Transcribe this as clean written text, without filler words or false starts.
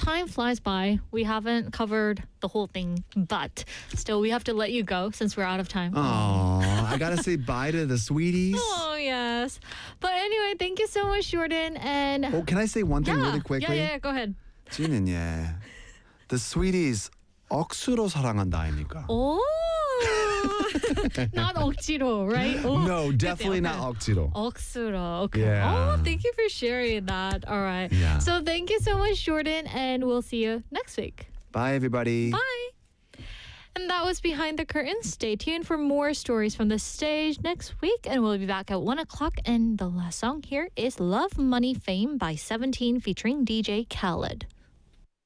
time flies by. We haven't covered the whole thing, but still, we have to let you go since we're out of time. Oh, I gotta say bye to the sweeties. Oh, yes. But anyway, thank you so much, Jordan. And Oh, can I say one thing yeah, really quickly? yeah, go ahead. 찌는 the sweeties 억수로 사랑한다 아닙니까? Oh, not 억지로, right? Oh, No, definitely okay. not 억지로. 억수로. Okay. Yeah. Oh, thank you for sharing that. All right. Yeah. So thank you so much, Jordan, and we'll see you next week. Bye, everybody. Bye. And that was Behind the Curtain. Stay tuned for more stories from the stage next week. And we'll be back at 1 o'clock. And the last song here is Love, Money, Fame by 17 featuring DJ Khaled.